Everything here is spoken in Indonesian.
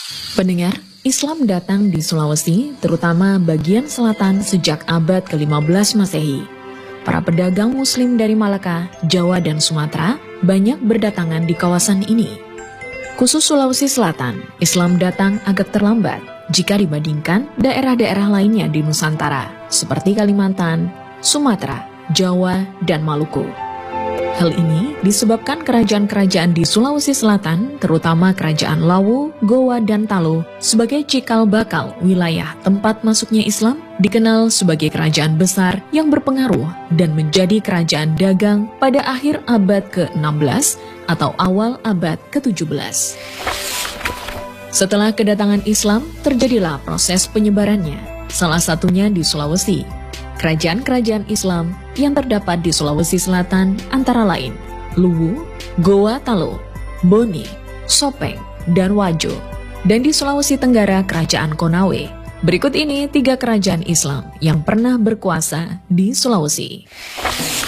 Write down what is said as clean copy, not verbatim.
Pendengar, Islam datang di Sulawesi, terutama bagian selatan sejak abad ke-15 Masehi. Para pedagang muslim dari Malaka, Jawa, dan Sumatera banyak berdatangan di kawasan ini. Khusus Sulawesi Selatan, Islam datang agak terlambat jika dibandingkan daerah-daerah lainnya di Nusantara, seperti Kalimantan, Sumatera, Jawa, dan Maluku. Hal ini disebabkan kerajaan-kerajaan di Sulawesi Selatan, terutama Kerajaan Lawu, Gowa, dan Talo, sebagai cikal bakal wilayah tempat masuknya Islam, dikenal sebagai kerajaan besar yang berpengaruh dan menjadi kerajaan dagang pada akhir abad ke-16 atau awal abad ke-17. Setelah kedatangan Islam, terjadilah proses penyebarannya, salah satunya di Sulawesi. Kerajaan-kerajaan Islam yang terdapat di Sulawesi Selatan antara lain Luwu, Gowa Talo, Boni, Sopeng, dan Wajo. Dan di Sulawesi Tenggara Kerajaan Konawe. Berikut ini 3 kerajaan Islam yang pernah berkuasa di Sulawesi.